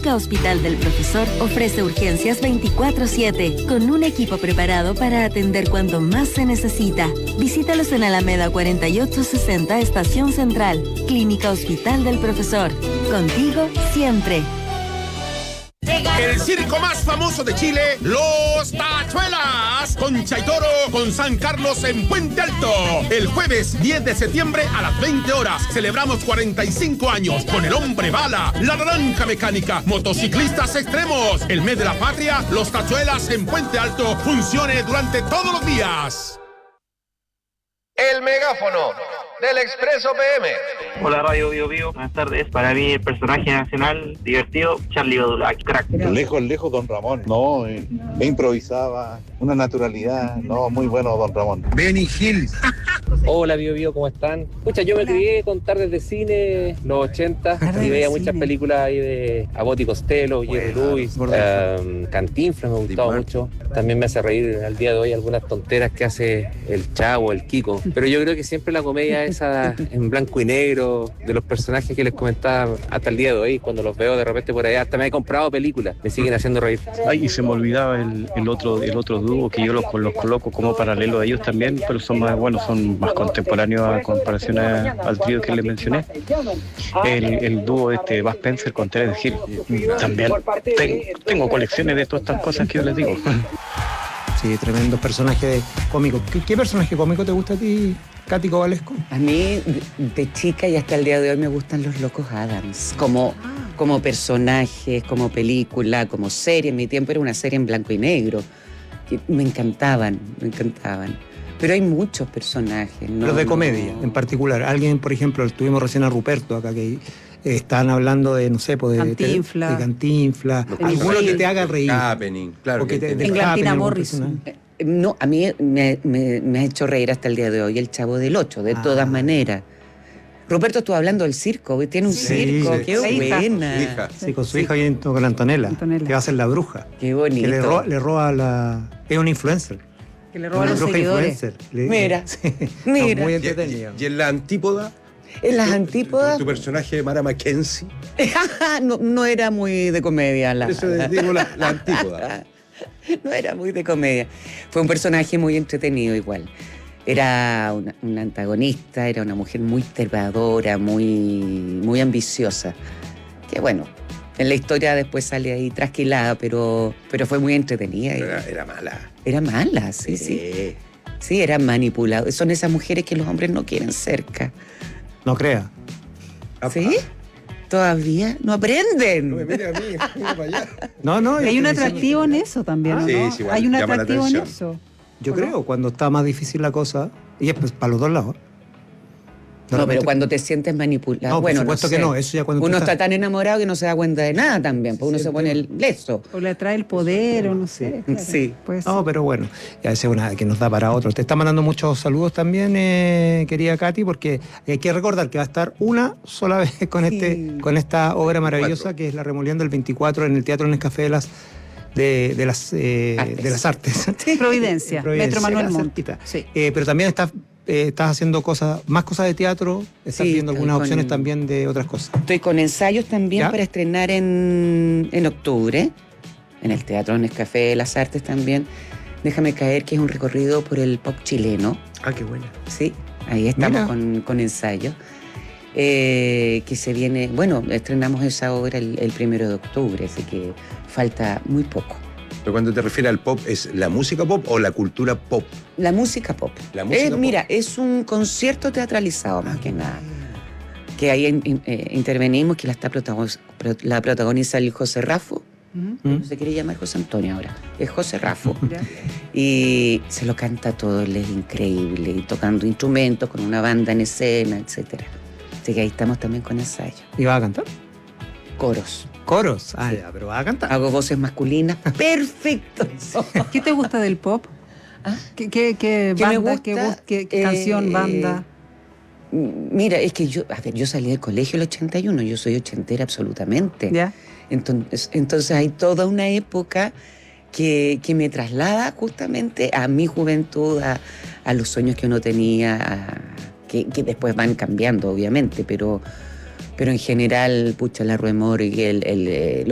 Clínica Hospital del Profesor ofrece urgencias 24/7, con un equipo preparado para atender cuando más se necesita. Visítalos en Alameda 4860, Estación Central. Clínica Hospital del Profesor. Contigo siempre. El circo más famoso de Chile, Los Tachuelas, con Chaitoro, con San Carlos en Puente Alto. El jueves 10 de septiembre a las 20 horas celebramos 45 años con el Hombre Bala, la Naranja Mecánica, motociclistas extremos. El mes de la patria, Los Tachuelas en Puente Alto, funcione durante todos los días. El megáfono del Expreso PM. Hola Radio Bio Bio, buenas tardes. Para mí el personaje nacional divertido, Charlie Badulac, crack. Lejos Don Ramón, no, improvisaba, una naturalidad, no, muy bueno Don Ramón. Benny Hill. Hola Bio Bio, ¿cómo están? Escucha, yo me crié con tardes de cine, los 80, y veía muchas películas ahí de Abbott y Costello, Jerry Lewis, Cantinflas me gustaba mucho. También me hace reír al día de hoy algunas tonteras que hace el Chavo, el Kiko. Pero yo creo que siempre la comedia esa en blanco y negro, de los personajes que les comentaba hasta el día de hoy, cuando los veo de repente por allá, hasta me he comprado películas, me siguen haciendo reír. Ay, y se me olvidaba el otro dúo que yo los coloco como paralelo a ellos también, pero son más contemporáneos a comparación al trío que les mencioné. El dúo Bud Spencer con Terence Hill. También tengo colecciones de todas estas cosas que yo les digo. Sí, tremendo personaje cómico. ¿Qué personaje cómico te gusta a ti, Katy Cobalesco? A mí, de chica y hasta el día de hoy, me gustan los Locos Adams. Como personajes, como película, como serie. En mi tiempo era una serie en blanco y negro. Que me encantaban. Pero hay muchos personajes, ¿no? Los de comedia, en particular. Alguien, por ejemplo, tuvimos recién a Ruperto acá, que están hablando de, no sé, de Cantinflas. Alguno que te haga reír. Happening, claro. Englantina Morrison. No, a mí me ha hecho reír hasta el día de hoy el Chavo del Ocho, de todas maneras. Roberto estuvo hablando del circo, tiene un circo, qué buena. Hija. Sí, con su hija viene con Antonella, que va a ser la bruja. Qué bonito. Que le roba es un influencer. Que le roba a los seguidores. Mira. Muy entretenido. ¿Y en la antípoda? En las antípodas. ¿Tu personaje, Mara Mackenzie? no era muy de comedia. Eso digo la antípoda. No era muy de comedia. Fue un personaje muy entretenido igual. Era una antagonista, era una mujer muy trabajadora, muy ambiciosa. Que bueno, en la historia después sale ahí trasquilada, pero fue muy entretenida. Era mala. Era mala, sí. Sí, era manipulada. Son esas mujeres que los hombres no quieren cerca. No crea. ¿Sí? ¿Todavía? ¿No aprenden? No me mire a mí, para allá. No. Hay un atractivo en eso también, ¿no? Sí, igual, hay un atractivo en eso. Yo creo, cuando está más difícil la cosa, y es para los dos lados. No, pero cuando te sientes manipulado. No, por supuesto que no. Eso ya cuando uno está tan enamorado que no se da cuenta de nada también, porque uno se pone el leso. O le atrae el poder, o no sé. Claro. Sí. Pues, no, pero bueno, ya esa es una que nos da para otro. Te está mandando muchos saludos también, querida Katy, porque hay que recordar que va a estar una sola vez con esta obra maravillosa que es La Remolienda el 24 en el Teatro Nescafé de las Artes. Sí, Providencia, Metro Manuel Montt. Sí. Pero también estás haciendo más cosas de teatro, estás viendo algunas opciones también de otras cosas. Estoy con ensayos también para estrenar en octubre, en el Teatro Nescafé de las Artes también. Déjame caer, que es un recorrido por el pop chileno. Ah, qué buena. Sí, ahí estamos con ensayos. Que se viene, estrenamos esa obra el 1 de octubre, así que falta muy poco. Pero cuando te refieres al pop, ¿es la música pop o la cultura pop? La música pop. Mira, es un concierto teatralizado más que nada. Que ahí intervenimos, que la protagoniza el José Raffo. No se quiere llamar José Antonio ahora. Es José Raffo. Y se lo canta todo, él es increíble. Y tocando instrumentos, con una banda en escena, etc. Así que ahí estamos también con ensayo. ¿Y vas a cantar? Coros. Ya, pero vas a cantar. Hago voces masculinas. ¡Perfecto! ¿Qué te gusta del pop? ¿Qué banda, qué canción, banda? Mira, es que yo salí del colegio el 81, yo soy ochentera absolutamente. ¿Ya? Entonces hay toda una época que me traslada justamente a mi juventud, a los sueños que uno tenía, que después van cambiando, obviamente, pero en general, pucha, la Rue Morgue,